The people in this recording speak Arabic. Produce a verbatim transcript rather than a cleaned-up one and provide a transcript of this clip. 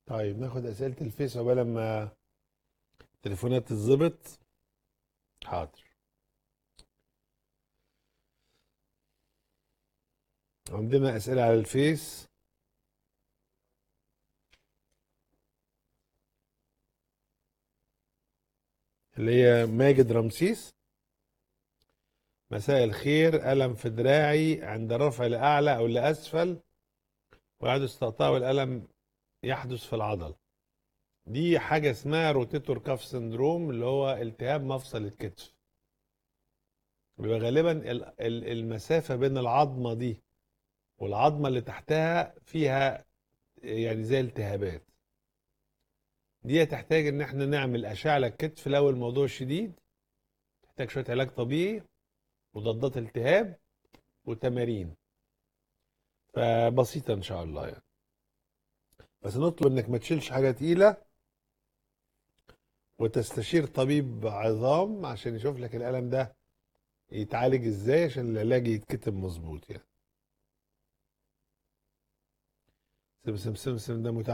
طيب ناخد أسئلة الفيس عقبال ما التليفونات تتظبط. حاضر. عندنا أسئلة على الفيس. اللي هي ماجد رمسيس: مساء الخير، ألم في دراعي عند الرفع لأعلى أو لأسفل ويحدث تقطيع والألم يحدث في العضل. دي حاجة اسمها روتيتور كاف سندروم، اللي هو التهاب مفصل الكتف. بيبقى غالبا ال- ال- المسافة بين العظمة دي والعظمة اللي تحتها فيها يعني زي التهابات. دي تحتاج ان احنا نعمل اشعه للكتف لو الموضوع شديد، تحتاج شويه علاج طبيعي، مضادات التهاب، وتمارين. فبسيطه ان شاء الله يعني. بس نطلب انك ما تشيلش حاجه تقيله، وتستشير طبيب عظام عشان يشوف لك الالم ده يتعالج ازاي، عشان العلاج يتكتب مظبوط يعني. سم سم سم سم ده متعب.